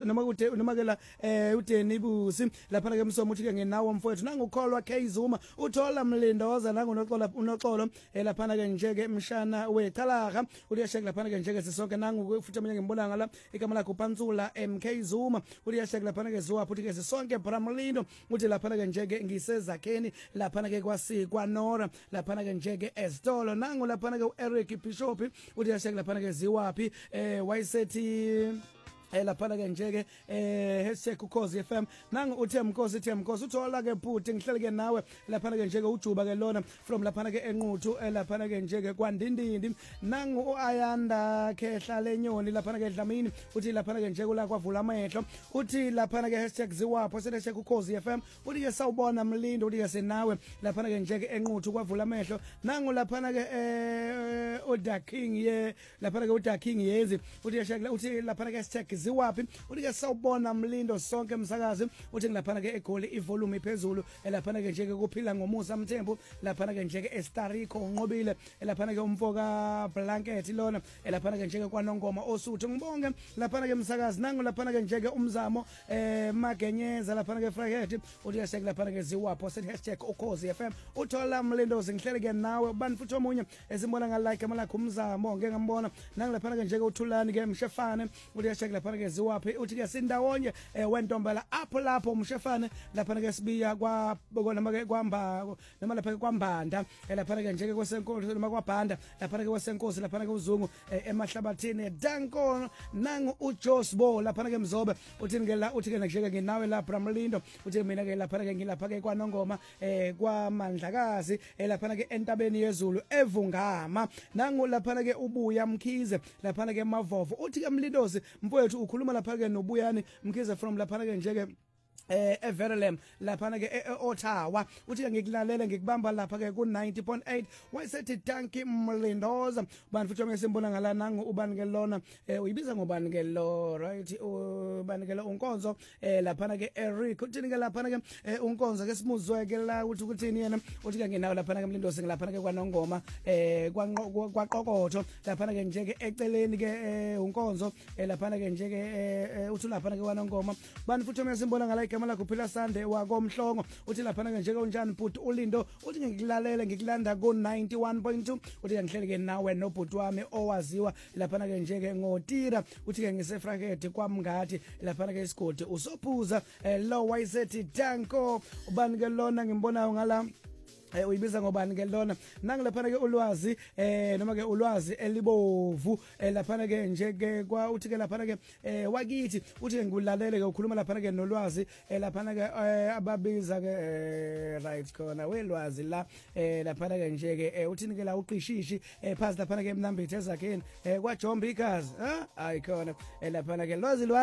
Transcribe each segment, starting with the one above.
noma ke la uDeni Busi lapha ke Msomo uthi ke ngenawo mfowethu nangukholwa Kzuma uthola Mlindoza unoxolo lapha ke nje ke Mshana weChalaga uyasheka lapha ke nje ke sisonke nangu futhi manje ngibona ngala igama lakho Pantsula MK Zuma uyasheka lapha ke Zwa futhi ke sisonke Bramlindo uthi lapha ke nje ke ngisezakheni lapha ke kwasikwa Nora lapha ke nje ke Estolo nangu lapha ke Eric Bishop uthi yasheka lapha ke Ziwapi wayisethi lapha ke nje ke #ukhozi FM nangu uthe Mkhosi uthola ke bhuti ngihlele ke nawe lapha ke nje ke uJuba ke lona from lapha ke enquthu lapha ke nje ke kwaNdindindi nangu uAyanda khehla lenyoni lapha ke Dlamini uthi lapha ke nje kula kwavula amehlo uthi lapha ke #ziwapho sele ukhozi FM uthi ke sawubona Mlindo uthi ke senawe lapha ke nje ke enquthu kwavula amehlo nangu lapha ke uDaking ye lapha ke uDaking yezi uthi yashaka uthi lapha ke Ziwapi uthi ke sawubona Mlindo sonke umsakazi uthi ngilapha ke eGoli ivolume iphezulu lapha ke nje ke kuphila ngomusa Mthembu lapha ke nje ke Estarico unqobile lapha ke umfoka Blanket lona lapha ke nje ke kwaNongoma osuthu ngibonge lapha ke umsakazi nangu lapha ke nje ke umzamo Magenyeza lapha ke Friday uthi yashaka lapha ke Ziwapho set #ukhozi FM uthola Mlindo ngihlele ke nawe bani futhi omunye esimbona ngalike amalakho umzamo ngeke ngambona nangu lapha ke nje ke uThulani ke Mshefane uthi yashaka lapha ke Ziwaphi uthi ke sindawonye wentombela apho lapho Mshefane lapha ke sibiya noma ke kwamba noma lapha ke kwambanda lapha ke nje ke kwesenkosi noma kwabhanda lapha ke kwesenkosi lapha ke uZungu emahlabathini Danko nangu uJosbo lapha ke Mzobe uthi ngela uthi ke nje ke nginawe la Bramlindo uthi mina ke lapha ke ngilapha ke kwaNongoma kwaMandlakazi lapha ke entabeni yezulu evungama nangu lapha ke ubuya Mkhize lapha ke Mavovo uthi ke Mlindozi mfowethu ukhuluma lapha ke noBuyani Mkhize from lapha ke nje ke Everlem lapha ke eOttawa uthi ke ngikulalela ngikubamba lapha ke ku 90.8 wayesethi Tanki Mlindoza bani futhi ngesimbona ngala nangu ubani ke lona uyibiza ngobani ke lo right ubani ke lo unkonzo lapha ke Eric uthi ke lapha ke unkonzo ke simuzwe ke la uthi ukuthini yena uthi ke nginawo lapha ke Mlindozi ngilapha ke kwaNongoma kwaqokotho lapha ke nje ke eceleni ke unkonzo lapha ke nje ke uthi lapha ke kwaNongoma bani futhi ngesimbona ngala igama lakho Phila Sande wakomhlongo uthi lapha ke nje ke unjani bhuti uLindo uthi ngikulalele ngikulanda ku 91.2 uthi ngihlele ke nawe nobhuti wami owaziwa lapha ke nje ke ngotira uthi ke ngisefraketi kwamngadi lapha ke isigodi usophuza lo wayesethi Danko ubani ke lona ngimbonayo ngala uyibiza ngobani ke lona nangilapha ke ulwazi noma ke ulwazi elibovu lapha ke nje ke kwa uthi ke lapha ke wakithi uthi ke ngikulalele ke ukhuluma lapha ke nolwazi lapha ke ababiza ke right khona welwazi la lapha ke nje ke uthini ke la uqishishi phansi lapha ke emnambithi ezakheni kwaJomba igazi hayi khona lapha ke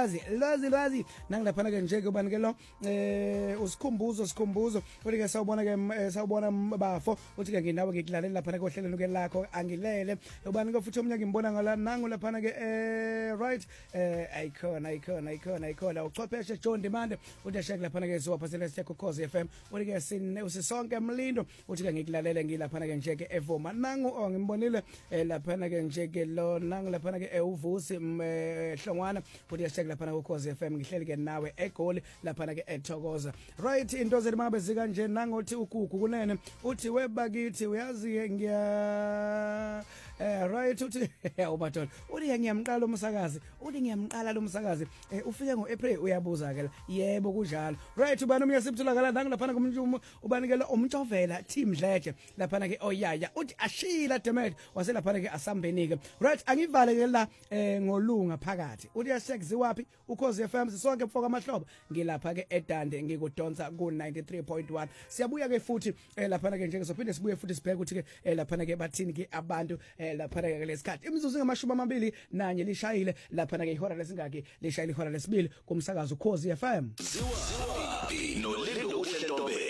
lwazi nangilapha ke nje ke ubani ke lo usikhumbuzo uthi ke sawubona bafo uthi ke nginawe ngikulalela lapha ke ohlelweni ke lakho angilele ubani ke futhi omnyaka ngimbona ngala nangu lapha ke right icon uchwepheshe John Demand uthi ashaka lapha ke Ziwapho #ukhozi FM uthi ke usisonke Mlindo uthi ke ngikulalele ngilapha ke nje ke evoma nangu ngimbonile lapha ke nje ke lo nangu lapha ke uVusi Hlongwana uthi ashaka lapha ukhozi FM ngihleli ke nawe eGoli lapha ke eThokoza right into zelimabe zika nje nangothi ugugu kunene uthi webakithi uyazi ngiya right uthi ubathola uthi ngiyamqala umsakazi uthi ngiyamqala lo msakazi ufike ngoApril uyabuza ke la yebo kunjalo right ubani umya sibutholakala nangu lapha kumnjumo ubanikela umtshovela team Dledle lapha ke oyaya uthi ashila Demet waselapha ke asambeni ke right angivale ke la ngolunga phakathi uthi yaseziwaphi ukhozi FM sonke mfoka amahlobo ngilapha ke eDande ngikudonsa ku 93.1 siyabuya ke futhi lapha ke nje sophinde sibuye futhi sibheke ukuthi ke lapha ke bathini ke abantu lapha ke lesikhathi imizuzu ngamashumi amabili nanye lishayile lapha ke ihora lesingaki lishayile ihora lesibili kumsakazo ukhozi FM Ziwaphi no Lindo Uhletobe